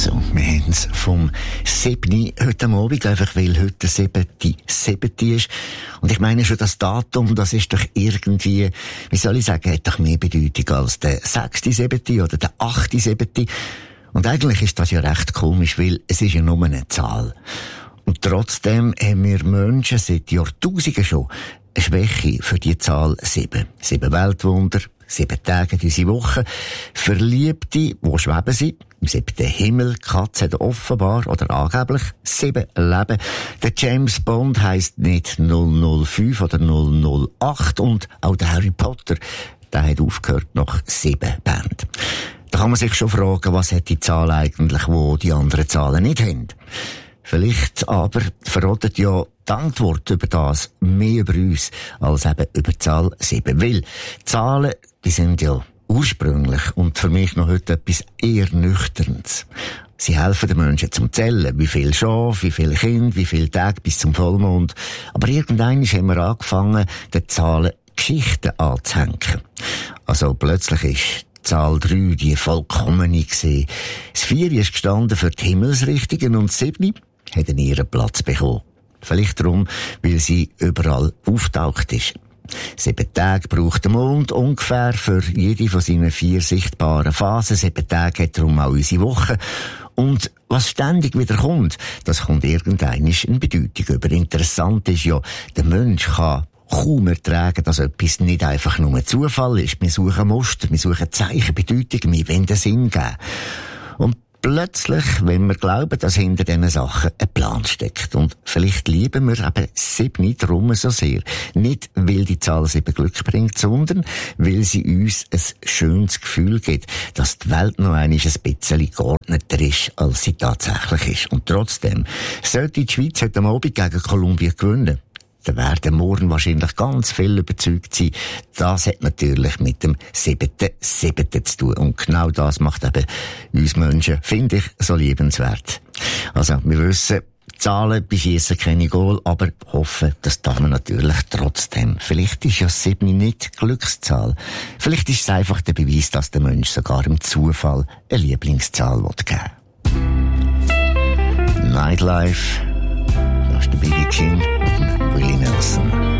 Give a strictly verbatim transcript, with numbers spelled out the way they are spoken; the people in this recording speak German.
Also, wir haben es vom siebten heute Abend, einfach weil heute der siebte siebte ist. Und ich meine schon, das Datum, das ist doch irgendwie, wie soll ich sagen, hat doch mehr Bedeutung als der sechste siebte oder der achte siebte Und eigentlich ist das ja recht komisch, weil es ist ja nur eine Zahl. Und trotzdem haben wir Menschen seit Jahrtausenden schon eine Schwäche für die Zahl sieben. Sieben Weltwunder, sieben Tage in unsere Woche. Verliebte, die schweben sind, im siebten Himmel. Katzen hat offenbar oder angeblich sieben Leben. Der James Bond heisst nicht null null fünf oder null null acht und auch der Harry Potter, der hat aufgehört nach sieben Bänden. Da kann man sich schon fragen, was hat die Zahl eigentlich, wo die anderen Zahlen nicht haben. Vielleicht aber verratet ja die Antwort über das mehr über uns als eben über die Zahl sieben. Weil Zahlen, die sind ja ursprünglich und für mich noch heute etwas eher Nüchternes. Sie helfen den Menschen zum Zählen. Wie viel Schaf, wie viele Kinder, wie viele Tage bis zum Vollmond. Aber irgendwann haben wir angefangen, den Zahlen Geschichten anzuhängen. Also plötzlich ist Zahl drei die vollkommene gewesen. Das vier ist gestanden für die Himmelsrichtungen und das sieben hat ihren Platz bekommen. Vielleicht darum, weil sie überall auftaucht ist. Sieben Tage braucht der Mond ungefähr für jede von seinen vier sichtbaren Phasen. Sieben Tage hat darum auch unsere Woche. Und was ständig wieder kommt, das kommt irgendeine eine Bedeutung über. Interessant ist ja, der Mensch kann kaum ertragen, dass etwas nicht einfach nur Zufall ist. Wir suchen Muster, wir suchen Zeichen, Bedeutungen, wir wollen den Sinn geben. Und plötzlich, wenn wir glauben, dass hinter diesen Sachen ein Plan steckt. Und vielleicht lieben wir eben sieben darum so sehr. Nicht, weil die Zahl sieben Glück bringt, sondern weil sie uns ein schönes Gefühl gibt, dass die Welt noch einmal ein bisschen geordneter ist, als sie tatsächlich ist. Und trotzdem sollte die Schweiz heute Abend gegen Kolumbien gewinnen. Da werden morgen wahrscheinlich ganz viel überzeugt sein. Das hat natürlich mit dem siebten siebten zu tun. Und genau das macht eben uns Menschen, finde ich, so liebenswert. Also, wir wissen, Zahlen beschiessen keine Goal, aber hoffen, das darf man natürlich trotzdem. Vielleicht ist ja sieben nicht Glückszahl. Vielleicht ist es einfach der Beweis, dass der Mensch sogar im Zufall eine Lieblingszahl geben will. Nightlife, das ist der B B King und Willie Nelson.